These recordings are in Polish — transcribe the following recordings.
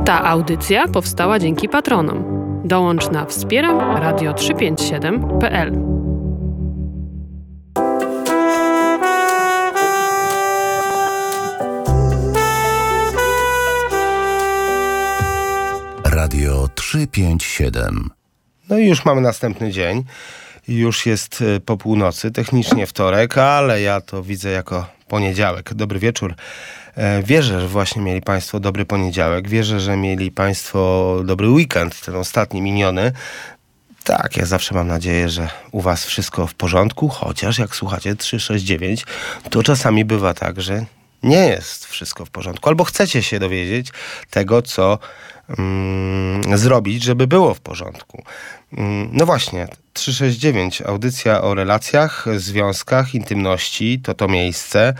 Ta audycja powstała dzięki patronom. Dołącz na wspieram.radio357.pl. Radio 357. No i już mamy następny dzień. Już jest po północy, technicznie wtorek, ale ja to widzę jako poniedziałek. Dobry wieczór. Wierzę, że właśnie mieli Państwo dobry poniedziałek. Wierzę, że mieli Państwo dobry weekend, ten ostatni miniony. Tak, ja zawsze mam nadzieję, że u Was wszystko w porządku, chociaż jak słuchacie 369, to czasami bywa tak, że nie jest wszystko w porządku. Albo chcecie się dowiedzieć tego, co zrobić, żeby było w porządku. No właśnie, 369, audycja o relacjach, związkach, intymności, to miejsce,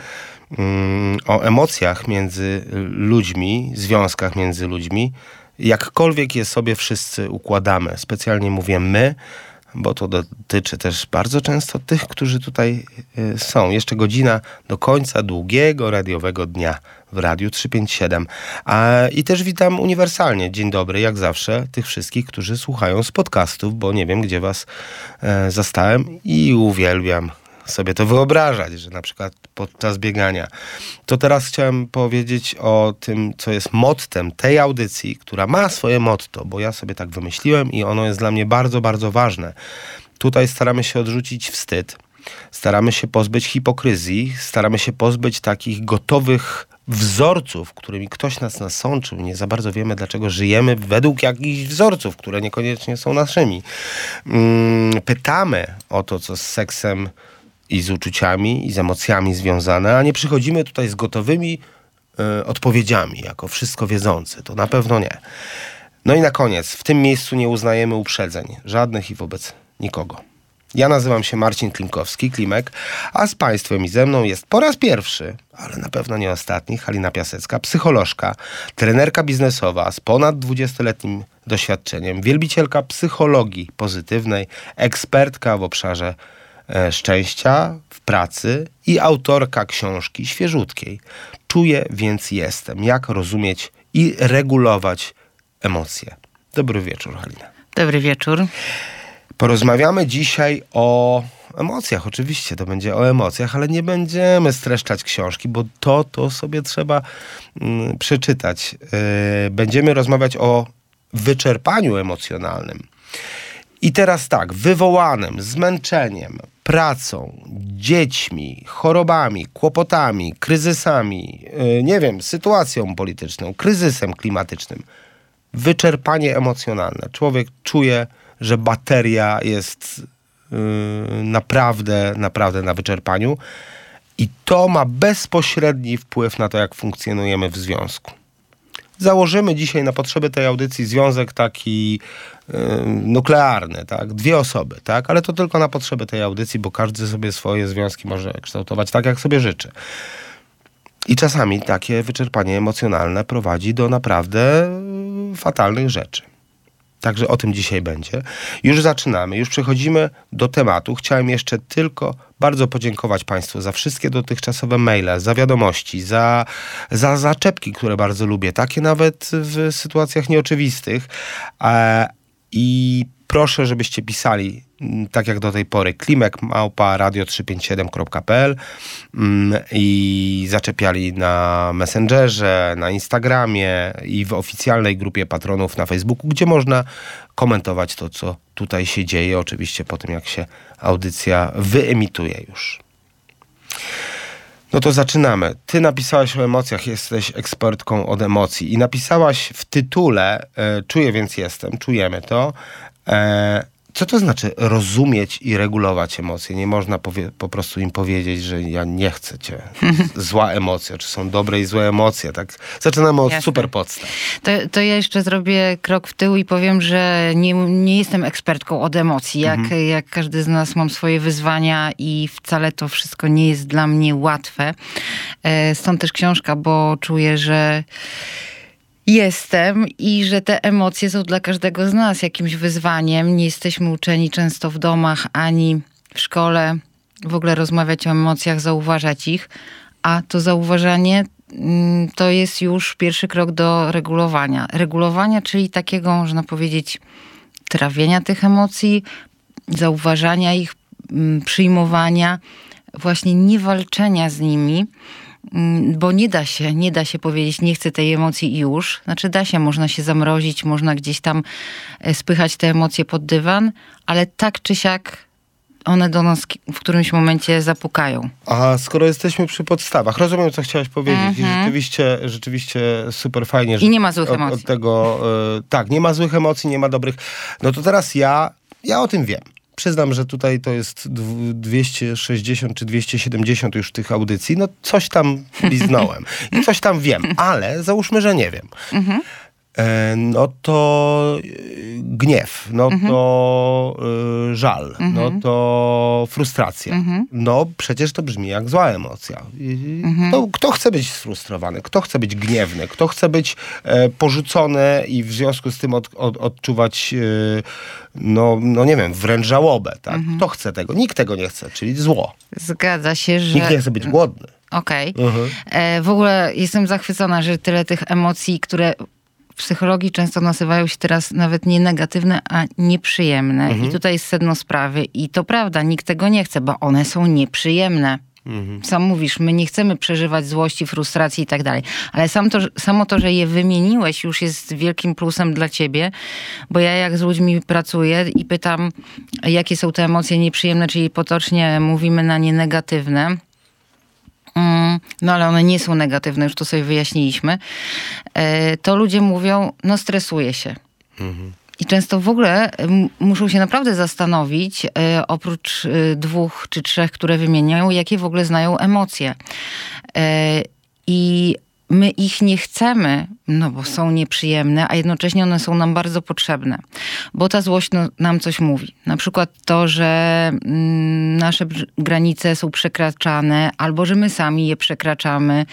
o emocjach między ludźmi, związkach między ludźmi, jakkolwiek je sobie wszyscy układamy. Specjalnie mówię my, bo to dotyczy też bardzo często tych, którzy tutaj są. Jeszcze godzina do końca długiego radiowego dnia w Radiu 357. I też witam uniwersalnie, dzień dobry, jak zawsze, tych wszystkich, którzy słuchają z podcastów, bo nie wiem, gdzie Was zastałem i uwielbiam sobie to wyobrażać, że na przykład podczas biegania. To teraz chciałem powiedzieć o tym, co jest mottem tej audycji, która ma swoje motto, bo ja sobie tak wymyśliłem i ono jest dla mnie bardzo, bardzo ważne. Tutaj staramy się odrzucić wstyd, staramy się pozbyć hipokryzji, staramy się pozbyć takich gotowych wzorców, którymi ktoś nas nasączył. Nie za bardzo wiemy, dlaczego żyjemy według jakichś wzorców, które niekoniecznie są naszymi. Pytamy o to, co z seksem i z uczuciami, i z emocjami związane, a nie przychodzimy tutaj z gotowymi odpowiedziami, jako wszystko wiedzący. To na pewno nie. No i na koniec, w tym miejscu nie uznajemy uprzedzeń, żadnych i wobec nikogo. Ja nazywam się Marcin Klinkowski, Klimek, a z Państwem i ze mną jest po raz pierwszy, ale na pewno nie ostatni, Halina Piasecka, psycholożka, trenerka biznesowa z ponad 20-letnim doświadczeniem, wielbicielka psychologii pozytywnej, ekspertka w obszarze szczęścia w pracy i autorka książki świeżutkiej. Czuję, więc jestem. Jak rozumieć i regulować emocje. Dobry wieczór, Halina. Dobry wieczór. Porozmawiamy dzisiaj o emocjach. Oczywiście to będzie o emocjach, ale nie będziemy streszczać książki, bo to sobie trzeba przeczytać. Będziemy rozmawiać o wyczerpaniu emocjonalnym. I teraz tak, wywołanym zmęczeniem, pracą, dziećmi, chorobami, kłopotami, kryzysami, sytuacją polityczną, kryzysem klimatycznym. Wyczerpanie emocjonalne. Człowiek czuje, że bateria jest naprawdę na wyczerpaniu i to ma bezpośredni wpływ na to, jak funkcjonujemy w związku. Założymy dzisiaj na potrzeby tej audycji związek taki nuklearny, tak? 2 osoby, tak? Ale to tylko na potrzeby tej audycji, bo każdy sobie swoje związki może kształtować tak, jak sobie życzy. I czasami takie wyczerpanie emocjonalne prowadzi do naprawdę fatalnych rzeczy. Także o tym dzisiaj będzie. Już zaczynamy, już przechodzimy do tematu. Chciałem jeszcze tylko bardzo podziękować Państwu za wszystkie dotychczasowe maile, za wiadomości, za zaczepki, które bardzo lubię. Takie nawet w sytuacjach nieoczywistych. I proszę, żebyście pisali tak jak do tej pory klimek@radio357.pl i zaczepiali na Messengerze, na Instagramie i w oficjalnej grupie patronów na Facebooku, gdzie można komentować to, co tutaj się dzieje, oczywiście po tym, jak się audycja wyemituje już. No to zaczynamy. Ty napisałaś o emocjach, jesteś ekspertką od emocji i napisałaś w tytule Czuję, więc jestem, czujemy to. Co to znaczy rozumieć i regulować emocje? Nie można po prostu im powiedzieć, że ja nie chcę cię. Zła emocja, czy są dobre i złe emocje. Tak? Zaczynamy od super podstaw. To ja jeszcze zrobię krok w tył i powiem, że nie jestem ekspertką od emocji. Jak każdy z nas mam swoje wyzwania i wcale to wszystko nie jest dla mnie łatwe. Stąd też książka, bo czuję, że jestem i że te emocje są dla każdego z nas jakimś wyzwaniem. Nie jesteśmy uczeni często w domach ani w szkole w ogóle rozmawiać o emocjach, zauważać ich, a to zauważanie to jest już pierwszy krok do regulowania. Regulowania, czyli takiego, można powiedzieć, trawienia tych emocji, zauważania ich, przyjmowania, właśnie nie walczenia z nimi, bo nie da się powiedzieć, nie chcę tej emocji i już. Znaczy da się, można się zamrozić, można gdzieś tam spychać te emocje pod dywan, ale tak czy siak one do nas w którymś momencie zapukają. A skoro jesteśmy przy podstawach, rozumiem, co chciałaś powiedzieć. I rzeczywiście super fajnie, że i nie ma złych emocji. Od tego, tak, nie ma złych emocji, nie ma dobrych. No to teraz ja o tym wiem. Przyznam, że tutaj to jest 260 czy 270 już tych audycji. No coś tam liznąłem i coś tam wiem, ale załóżmy, że nie wiem. No to gniew, no to żal, no to frustracja. No przecież to brzmi jak zła emocja. Kto chce być sfrustrowany? Kto chce być gniewny? Kto chce być porzucony i w związku z tym odczuwać no nie wiem, wręcz żałobę, tak? Kto chce tego? Nikt tego nie chce, czyli zło. Zgadza się, że... Nikt nie chce być głodny. Okej. W ogóle jestem zachwycona, że tyle tych emocji, które w psychologii często nazywają się teraz nawet nie negatywne, a nieprzyjemne. I tutaj jest sedno sprawy. I to prawda, nikt tego nie chce, bo one są nieprzyjemne. Sam mówisz, my nie chcemy przeżywać złości, frustracji i tak dalej. Ale samo to, że je wymieniłeś, już jest wielkim plusem dla ciebie, bo ja jak z ludźmi pracuję i pytam, jakie są te emocje nieprzyjemne, czyli potocznie mówimy na nie negatywne. No ale one nie są negatywne, już to sobie wyjaśniliśmy. To ludzie mówią, no stresuję się. I często w ogóle muszą się naprawdę zastanowić, oprócz 2 czy 3, które wymieniają, jakie w ogóle znają emocje. I my ich nie chcemy, no bo są nieprzyjemne, a jednocześnie one są nam bardzo potrzebne. Bo ta złość nam coś mówi. Na przykład to, że nasze granice są przekraczane, albo że my sami je przekraczamy.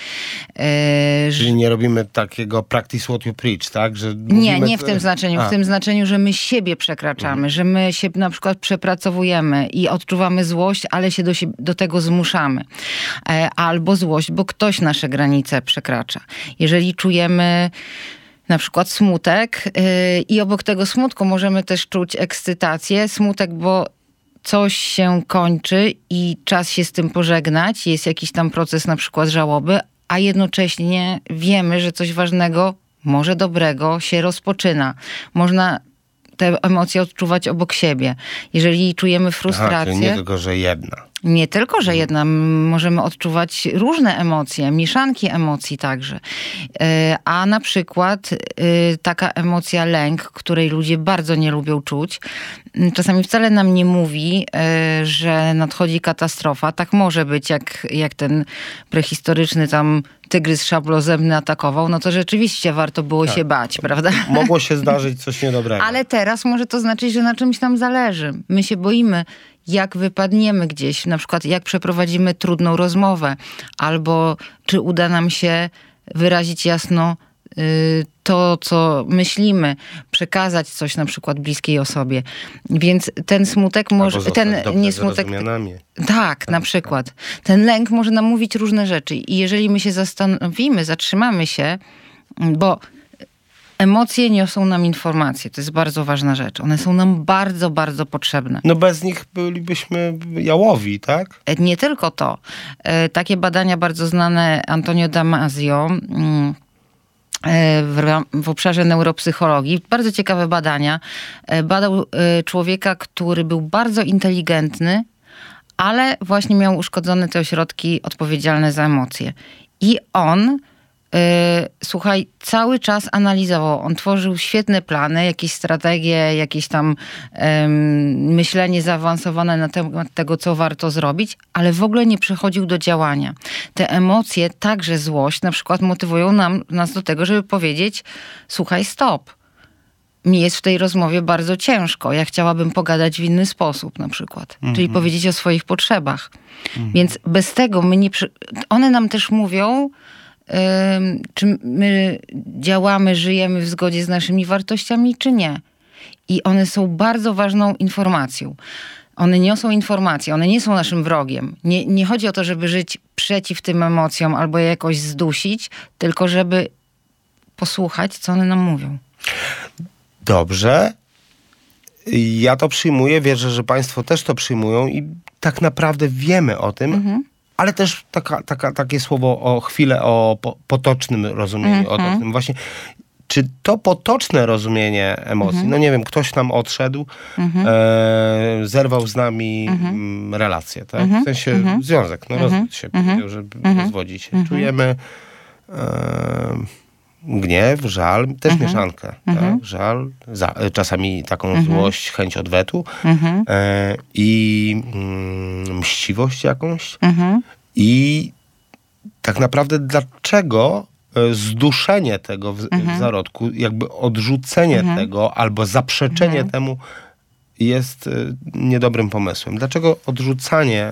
Czyli nie robimy takiego practice what you preach, tak? Że nie w tym znaczeniu. W tym znaczeniu, że my siebie przekraczamy, że my się na przykład przepracowujemy i odczuwamy złość, ale się do tego zmuszamy. Albo złość, bo ktoś nasze granice przekracza. Jeżeli czujemy na przykład smutek i obok tego smutku możemy też czuć ekscytację. Smutek, bo coś się kończy i czas się z tym pożegnać. Jest jakiś tam proces na przykład żałoby, a jednocześnie wiemy, że coś ważnego, może dobrego się rozpoczyna. Można te emocje odczuwać obok siebie. Jeżeli czujemy frustrację... Czyli nie tylko, że jedna. Nie tylko, że jedna. Możemy odczuwać różne emocje, mieszanki emocji także. A na przykład taka emocja lęk, której ludzie bardzo nie lubią czuć, czasami wcale nam nie mówi, że nadchodzi katastrofa. Tak może być, jak ten prehistoryczny tam tygrys szablozębny atakował, no to rzeczywiście warto było się bać, prawda? Mogło się zdarzyć coś niedobrego. Ale teraz może to znaczyć, że na czymś nam zależy. My się boimy, jak wypadniemy gdzieś, na przykład jak przeprowadzimy trudną rozmowę, albo czy uda nam się wyrazić jasno to, co myślimy, przekazać coś na przykład bliskiej osobie. Więc ten smutek może... Ten niesmutek. Tak, na przykład. Ten lęk może nam mówić różne rzeczy. I jeżeli my się zastanowimy, zatrzymamy się, bo emocje niosą nam informacje. To jest bardzo ważna rzecz. One są nam bardzo, bardzo potrzebne. No bez nich bylibyśmy jałowi, tak? Nie tylko to. Takie badania bardzo znane Antonio Damasio w obszarze neuropsychologii, bardzo ciekawe badania. Badał człowieka, który był bardzo inteligentny, ale właśnie miał uszkodzone te ośrodki odpowiedzialne za emocje. I on słuchaj, cały czas analizował. On tworzył świetne plany, jakieś strategie, jakieś tam myślenie zaawansowane na temat tego, co warto zrobić, ale w ogóle nie przechodził do działania. Te emocje, także złość, na przykład motywują nas do tego, żeby powiedzieć, słuchaj, stop. Mi jest w tej rozmowie bardzo ciężko. Ja chciałabym pogadać w inny sposób na przykład. Czyli powiedzieć o swoich potrzebach. Więc bez tego one nam też mówią, czy my działamy, żyjemy w zgodzie z naszymi wartościami, czy nie. I one są bardzo ważną informacją. One niosą informacje, one nie są naszym wrogiem. Nie chodzi o to, żeby żyć przeciw tym emocjom albo je jakoś zdusić, tylko żeby posłuchać, co one nam mówią. Dobrze. Ja to przyjmuję, wierzę, że państwo też to przyjmują i tak naprawdę wiemy o tym, ale też takie słowo o chwilę o potocznym rozumieniu, o tym właśnie. Czy to potoczne rozumienie emocji, no nie wiem, ktoś nam odszedł, zerwał z nami relację, tak? W sensie związek, no rozwód się powiedział, że rozwodzi się. Czujemy gniew, żal, też mieszankę. Tak? Żal, czasami taką złość, chęć odwetu i mściwość jakąś. I tak naprawdę dlaczego zduszenie tego w zarodku, jakby odrzucenie tego albo zaprzeczenie temu jest niedobrym pomysłem. Dlaczego odrzucanie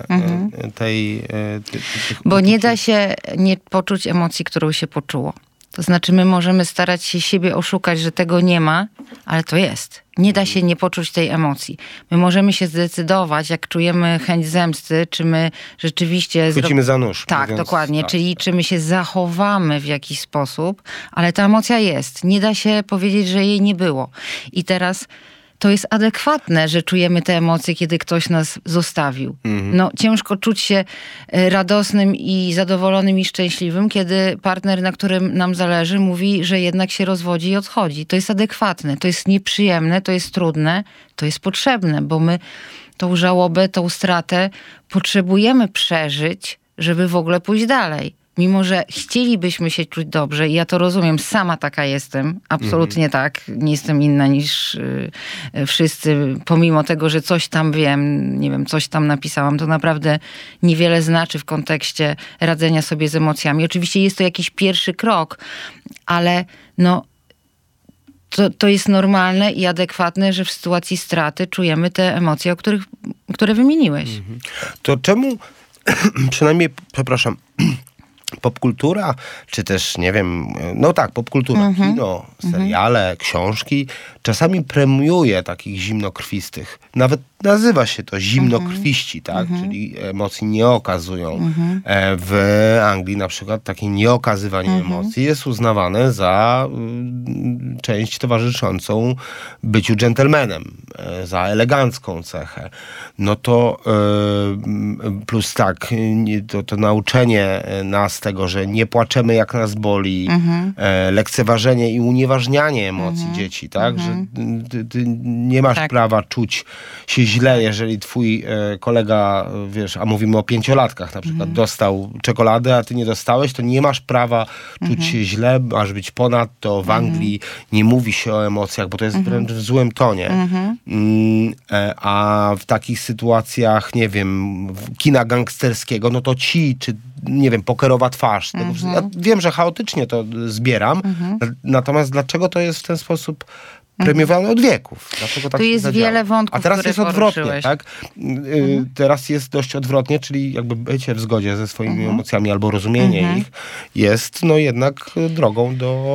tych Bo nie da się nie poczuć emocji, którą się poczuło. To znaczy my możemy starać się siebie oszukać, że tego nie ma, ale to jest. Nie da się nie poczuć tej emocji. My możemy się zdecydować, jak czujemy chęć zemsty, czy my rzeczywiście... Chwycimy za nóż. Tak, dokładnie. Tak. Czyli czy my się zachowamy w jakiś sposób, ale ta emocja jest. Nie da się powiedzieć, że jej nie było. I teraz... To jest adekwatne, że czujemy te emocje, kiedy ktoś nas zostawił. No, ciężko czuć się radosnym i zadowolonym i szczęśliwym, kiedy partner, na którym nam zależy, mówi, że jednak się rozwodzi i odchodzi. To jest adekwatne, to jest nieprzyjemne, to jest trudne, to jest potrzebne, bo my tą żałobę, tą stratę potrzebujemy przeżyć, żeby w ogóle pójść dalej. Mimo że chcielibyśmy się czuć dobrze i ja to rozumiem, sama taka jestem, absolutnie tak, nie jestem inna niż wszyscy, pomimo tego, że coś tam wiem, nie wiem, coś tam napisałam, to naprawdę niewiele znaczy w kontekście radzenia sobie z emocjami. Oczywiście jest to jakiś pierwszy krok, ale no to jest normalne i adekwatne, że w sytuacji straty czujemy te emocje, które wymieniłeś. To czemu, przynajmniej, przepraszam, popkultura, czy też, nie wiem, no tak, popkultura, kino, seriale, książki, czasami premiuje takich zimnokrwistych. Nawet nazywa się to zimnokrwiści, tak? Czyli emocji nie okazują. W Anglii na przykład takie nieokazywanie emocji jest uznawane za część towarzyszącą byciu dżentelmenem, za elegancką cechę. No to plus tak, to nauczenie nas tego, że nie płaczemy jak nas boli, lekceważenie i unieważnianie emocji dzieci, tak? Że ty nie masz prawa czuć się źle, jeżeli twój kolega, wiesz, a mówimy o 5-latkach na przykład, dostał czekoladę, a ty nie dostałeś, to nie masz prawa czuć się źle, masz być ponad to. W Anglii nie mówi się o emocjach, bo to jest wręcz w złym tonie. A w takich sytuacjach, nie wiem, kina gangsterskiego, no to czy nie wiem, pokerowa twarz. Ja wiem, że chaotycznie to zbieram, natomiast dlaczego to jest w ten sposób premiowane od wieków? Dlaczego tak tu jest zadziało? wiele wątków, a teraz jest odwrotnie, poruszyłeś. tak? Teraz jest dość odwrotnie, czyli jakby bycie w zgodzie ze swoimi emocjami albo rozumienie ich jest no jednak drogą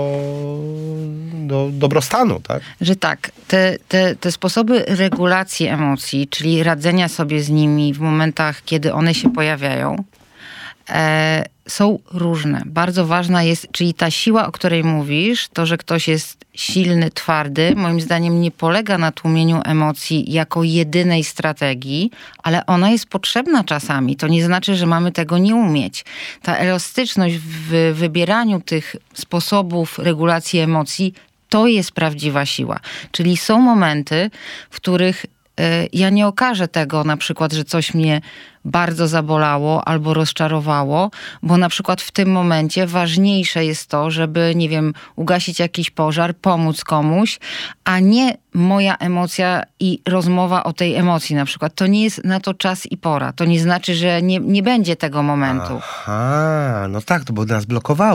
do dobrostanu, tak? Że tak, te sposoby regulacji emocji, czyli radzenia sobie z nimi w momentach, kiedy one się pojawiają, są różne. Bardzo ważna jest, czyli ta siła, o której mówisz, to, że ktoś jest silny, twardy, moim zdaniem nie polega na tłumieniu emocji jako jedynej strategii, ale ona jest potrzebna czasami. To nie znaczy, że mamy tego nie umieć. Ta elastyczność w wybieraniu tych sposobów regulacji emocji to jest prawdziwa siła. Czyli są momenty, w których ja nie okażę tego na przykład, że coś mnie bardzo zabolało albo rozczarowało, bo na przykład w tym momencie ważniejsze jest to, żeby, nie wiem, ugasić jakiś pożar, pomóc komuś, a nie moja emocja i rozmowa o tej emocji na przykład. To nie jest na to czas i pora. To nie znaczy, że nie będzie tego momentu. Aha, no tak, to bo nas blokowało.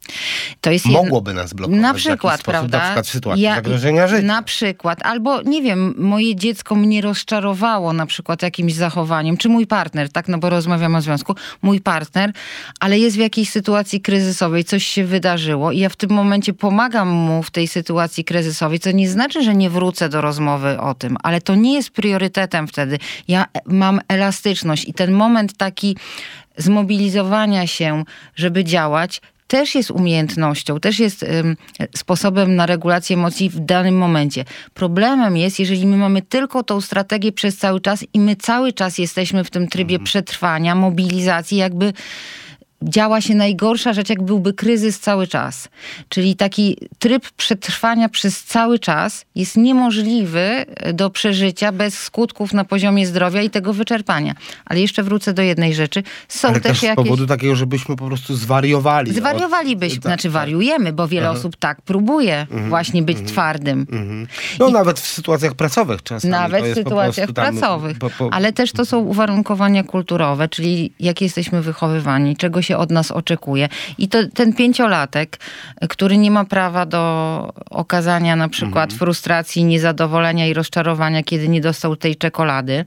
To jest Mogłoby nas blokować na w przykład, jakiś sposób, prawda? na przykład w sytuacji zagrożenia życia. Na przykład, albo nie wiem, moje dziecko mnie rozczarowało na przykład jakimś zachowaniem, czy mój partner, tak, no bo rozmawiam o związku, mój partner, ale jest w jakiejś sytuacji kryzysowej, coś się wydarzyło i ja w tym momencie pomagam mu w tej sytuacji kryzysowej, co nie znaczy, że nie wrócę do rozmowy o tym, ale to nie jest priorytetem wtedy. Ja mam elastyczność i ten moment taki zmobilizowania się, żeby działać, też jest umiejętnością, też jest sposobem na regulację emocji w danym momencie. Problemem jest, jeżeli my mamy tylko tą strategię przez cały czas i my cały czas jesteśmy w tym trybie przetrwania, mobilizacji, jakby działa się najgorsza rzecz, jak byłby kryzys cały czas. Czyli taki tryb przetrwania przez cały czas jest niemożliwy do przeżycia bez skutków na poziomie zdrowia i tego wyczerpania. Ale jeszcze wrócę do jednej rzeczy. Są Ale też z jakieś... powodu takiego, żebyśmy po prostu zwariowali. Zwariowalibyśmy, znaczy wariujemy, bo wiele osób tak próbuje właśnie być twardym. No nawet w sytuacjach pracowych czasami. Nawet to w jest po sytuacjach prostu tam, pracowych. Ale też to są uwarunkowania kulturowe, czyli jak jesteśmy wychowywani, czego się od nas oczekuje. I to ten 5-latek, który nie ma prawa do okazania na przykład frustracji, niezadowolenia i rozczarowania, kiedy nie dostał tej czekolady,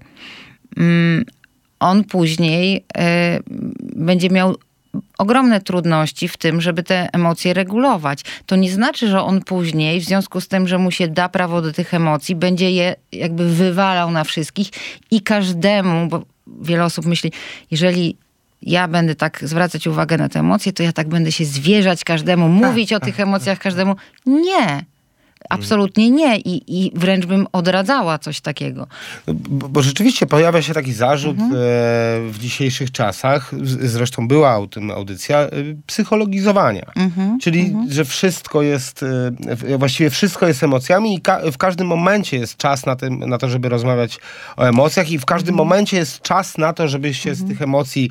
on później będzie miał ogromne trudności w tym, żeby te emocje regulować. To nie znaczy, że on później, w związku z tym, że mu się da prawo do tych emocji, będzie je jakby wywalał na wszystkich i każdemu, bo wiele osób myśli, jeżeli ja będę tak zwracać uwagę na te emocje, to ja tak będę się zwierzać każdemu, mówić o tych emocjach każdemu. Nie. Absolutnie nie. I wręcz bym odradzała coś takiego. Bo rzeczywiście pojawia się taki zarzut w dzisiejszych czasach, zresztą była o tym audycja, psychologizowania. Czyli, że wszystko jest, właściwie wszystko jest emocjami i w każdym momencie jest czas na to, żeby rozmawiać o emocjach i w każdym momencie jest czas na to, żeby się z tych emocji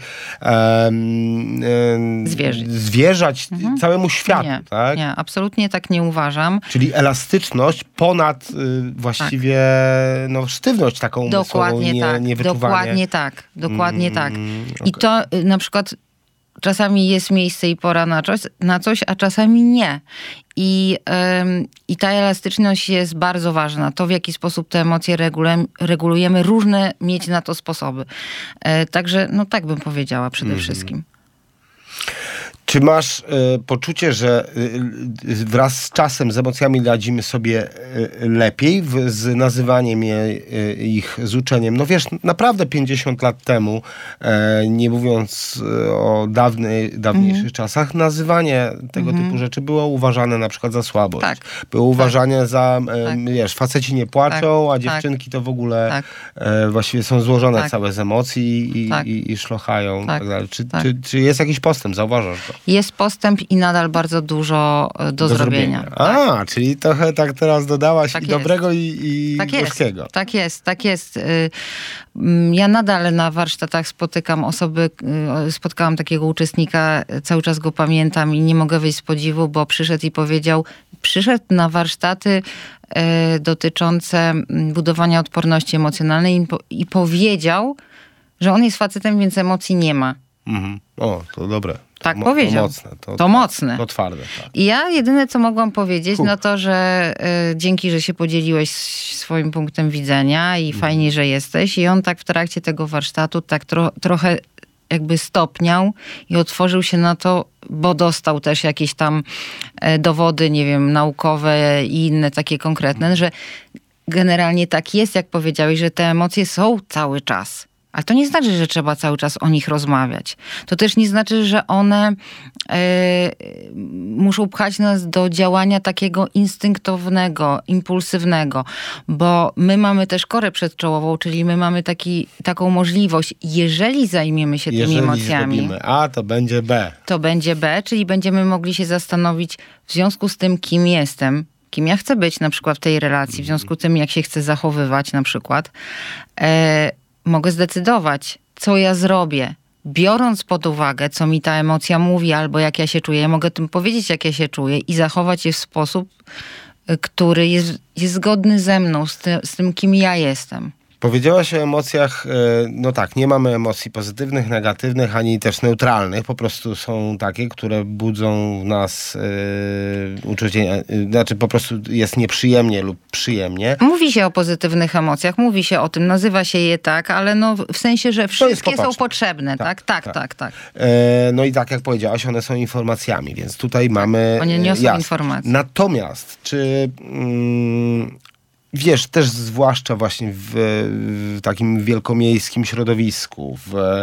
zwierzać całemu światu. Nie, tak? nie, absolutnie tak nie uważam. Czyli elastyczność ponad właściwie sztywność taką umysłową, Dokładnie tak. Dokładnie tak. I to na przykład czasami jest miejsce i pora na coś, a czasami nie. I ta elastyczność jest bardzo ważna. To, w jaki sposób te emocje regulujemy, różne mieć na to sposoby. Także, tak bym powiedziała przede wszystkim. Czy masz poczucie, że wraz z czasem, z emocjami radzimy sobie lepiej z nazywaniem ich, z uczeniem? No wiesz, naprawdę 50 lat temu, nie mówiąc o dawniejszych czasach, nazywanie tego typu rzeczy było uważane na przykład za słabość. Tak. Było uważane za, wiesz, faceci nie płaczą, a dziewczynki to w ogóle właściwie są złożone całe z emocji i szlochają. Tak dalej. Czy jest jakiś postęp? Zauważasz to? Jest postęp i nadal bardzo dużo do zrobienia. Czyli trochę tak teraz dodałaś i dobrego i gorzkiego. Tak jest. Ja nadal na warsztatach spotkałam takiego uczestnika, cały czas go pamiętam i nie mogę wyjść z podziwu, bo przyszedł na warsztaty dotyczące budowania odporności emocjonalnej i powiedział, że on jest facetem, więc emocji nie ma. O, to dobre. Tak powiedział. To mocne. To twarde. Tak. I ja jedyne, co mogłam powiedzieć, to, że dzięki, że się podzieliłeś swoim punktem widzenia i fajnie, że jesteś. I on tak w trakcie tego warsztatu tak trochę jakby stopniał i otworzył się na to, bo dostał też jakieś tam dowody, nie wiem, naukowe i inne takie konkretne, że generalnie tak jest, jak powiedziałeś, że te emocje są cały czas. Ale to nie znaczy, że trzeba cały czas o nich rozmawiać. To też nie znaczy, że one muszą pchać nas do działania takiego instynktownego, impulsywnego, bo my mamy też korę przedczołową, czyli my mamy taką możliwość, jeżeli zajmiemy się tymi emocjami. Zrobimy A, to będzie B. To będzie B, czyli będziemy mogli się zastanowić w związku z tym, kim jestem, kim ja chcę być na przykład w tej relacji, w związku z tym, jak się chcę zachowywać na przykład, mogę zdecydować, co ja zrobię. Biorąc pod uwagę, co mi ta emocja mówi, albo jak ja się czuję, ja mogę tym powiedzieć, jak ja się czuję i zachować je w sposób, który jest zgodny ze mną, z tym, kim ja jestem. Powiedziałaś o emocjach, no tak, nie mamy emocji pozytywnych, negatywnych, ani też neutralnych. Po prostu są takie, które budzą w nas uczucie, znaczy po prostu jest nieprzyjemnie lub przyjemnie. Mówi się o pozytywnych emocjach, mówi się o tym, nazywa się je tak, ale no w sensie, że wszystkie są potrzebne, tak? Tak. No i tak jak powiedziałaś, one są informacjami, więc tutaj mamy... One niosą informacje. Natomiast, czy... wiesz, też zwłaszcza właśnie w takim wielkomiejskim środowisku,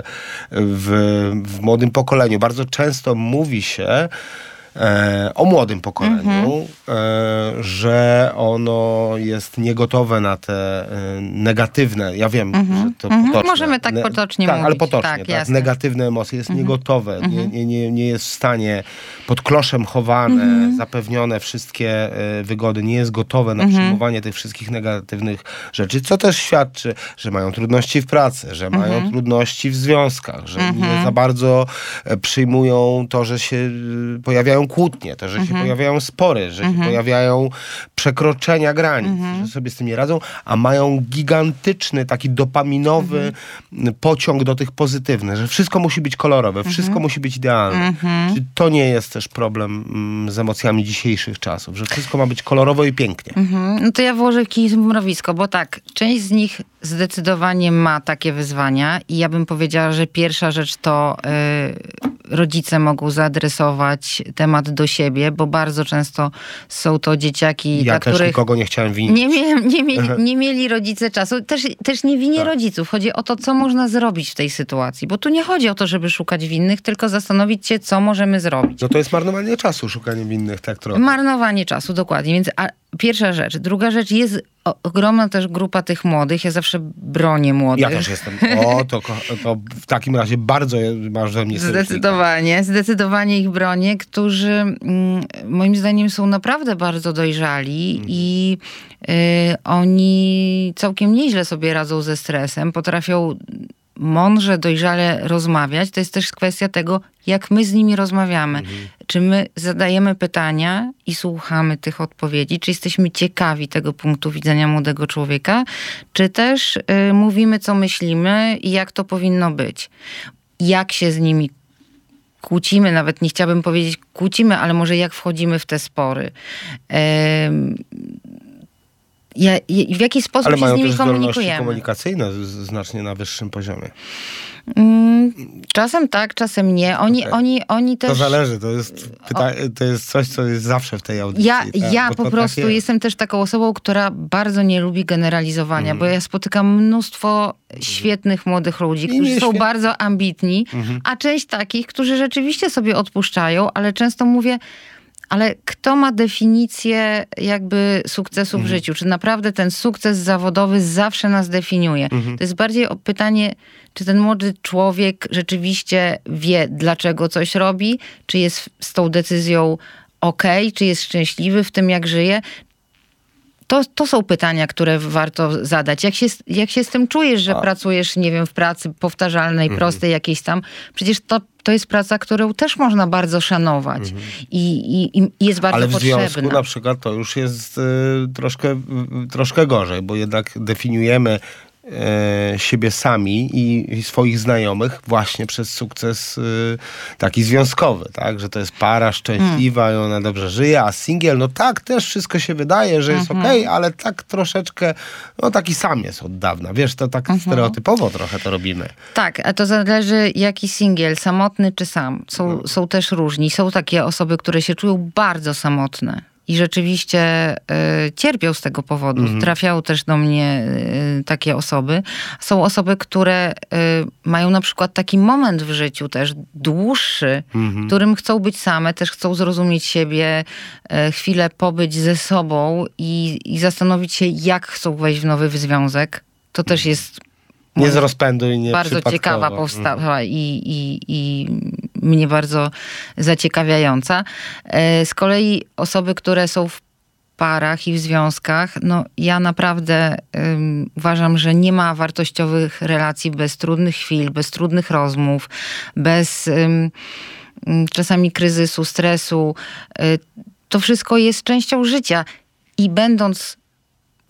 w młodym pokoleniu, bardzo często mówi się o młodym pokoleniu, że ono jest niegotowe na te negatywne, ja wiem, że to potoczne. Możemy tak potocznie mówić. Tak, ale potocznie, tak, tak. Negatywne emocje jest niegotowe, nie jest w stanie, pod kloszem chowane, zapewnione wszystkie wygody, nie jest gotowe na przyjmowanie tych wszystkich negatywnych rzeczy, co też świadczy, że mają trudności w pracy, że mają trudności w związkach, że nie za bardzo przyjmują to, że się pojawiają kłótnie, to, że się pojawiają spory, że się pojawiają przekroczenia granic, że sobie z tym nie radzą, a mają gigantyczny, taki dopaminowy pociąg do tych pozytywnych, że wszystko musi być kolorowe, wszystko musi być idealne. Czy to nie jest też problem z emocjami dzisiejszych czasów, że wszystko ma być kolorowo i pięknie? No to ja włożę kij w mrowisko, bo tak, część z nich zdecydowanie ma takie wyzwania i ja bym powiedziała, że pierwsza rzecz to rodzice mogą zaadresować temat do siebie, bo bardzo często są to dzieciaki, Ja dla też których nikogo nie chciałem winić. nie mieli rodzice czasu. Też nie winię rodziców. Chodzi o to, co można zrobić w tej sytuacji. Bo tu nie chodzi o to, żeby szukać winnych, tylko zastanowić się, co możemy zrobić. No to jest marnowanie czasu, szukanie winnych, tak trochę. Marnowanie czasu, dokładnie. Więc pierwsza rzecz. Druga rzecz, jest ogromna też grupa tych młodych. Ja zawsze bronię młodych. Ja też jestem. To w takim razie bardzo masz we mnie Zdecydowanie ich bronię, którzy moim zdaniem są naprawdę bardzo dojrzali i oni całkiem nieźle sobie radzą ze stresem, potrafią mądrze, dojrzale rozmawiać. To jest też kwestia tego, jak my z nimi rozmawiamy. Czy my zadajemy pytania i słuchamy tych odpowiedzi, czy jesteśmy ciekawi tego punktu widzenia młodego człowieka, czy też mówimy, co myślimy i jak to powinno być. Jak się z nimi kłócimy, nawet nie chciałabym powiedzieć kłócimy, ale może jak wchodzimy w te spory. W jaki sposób się z nimi komunikujemy. Ale mają też zdolności komunikacyjne znacznie na wyższym poziomie. Czasem tak, czasem nie. Oni też... To zależy, to jest coś, co jest zawsze w tej audycji. Ja po prostu jestem też taką osobą, która bardzo nie lubi generalizowania, bo ja spotykam mnóstwo świetnych młodych ludzi, którzy są bardzo ambitni, a część takich, którzy rzeczywiście sobie odpuszczają, ale często mówię, ale kto ma definicję jakby sukcesu w życiu? Czy naprawdę ten sukces zawodowy zawsze nas definiuje? To jest bardziej pytanie, czy ten młody człowiek rzeczywiście wie, dlaczego coś robi? Czy jest z tą decyzją okej? Czy jest szczęśliwy w tym, jak żyje? To są pytania, które warto zadać. Jak się z tym czujesz, że pracujesz, nie wiem, w pracy powtarzalnej, prostej jakiejś tam? Przecież to jest praca, którą też można bardzo szanować i jest bardzo potrzebna. Ale w związku na przykład to już jest troszkę gorzej, bo jednak definiujemy siebie sami i swoich znajomych właśnie przez sukces taki związkowy, tak? Że to jest para szczęśliwa i ona dobrze żyje, a singiel, no tak, też wszystko się wydaje, że jest okej, ale tak troszeczkę, no taki sam jest od dawna. Wiesz, to tak stereotypowo trochę to robimy. Tak, a to zależy jaki singiel, samotny czy sam. Są też różni. Są takie osoby, które się czują bardzo samotne. I rzeczywiście cierpią z tego powodu. Trafiają też do mnie takie osoby. Są osoby, które mają na przykład taki moment w życiu też dłuższy, w którym chcą być same, też chcą zrozumieć siebie, chwilę pobyć ze sobą i zastanowić się, jak chcą wejść w nowy związek. To też jest nie z rozpędu i nie bardzo ciekawa powstała i mnie bardzo zaciekawiająca. Z kolei osoby, które są w parach i w związkach, no ja naprawdę uważam, że nie ma wartościowych relacji bez trudnych chwil, bez trudnych rozmów, bez czasami kryzysu, stresu. To wszystko jest częścią życia i będąc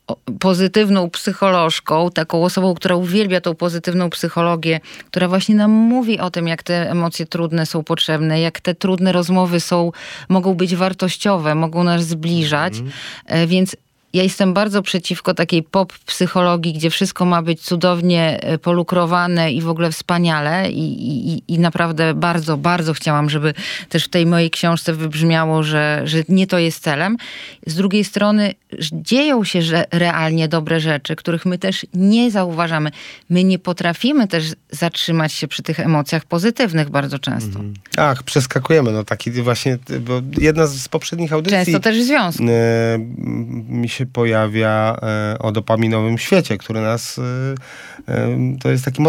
pozytywną psycholożką, taką osobą, która uwielbia tą pozytywną psychologię, która właśnie nam mówi o tym, jak te emocje trudne są potrzebne, jak te trudne rozmowy mogą być wartościowe, mogą nas zbliżać. Więc ja jestem bardzo przeciwko takiej pop-psychologii, gdzie wszystko ma być cudownie polukrowane i w ogóle wspaniale i naprawdę bardzo, bardzo chciałam, żeby też w tej mojej książce wybrzmiało, że nie to jest celem. Z drugiej strony dzieją się realnie dobre rzeczy, których my też nie zauważamy. My nie potrafimy też zatrzymać się przy tych emocjach pozytywnych bardzo często. Ach, przeskakujemy. No taki właśnie, bo jedna z poprzednich audycji... Często też w związku. Mi się pojawia o dopaminowym świecie, który nas... To jest taki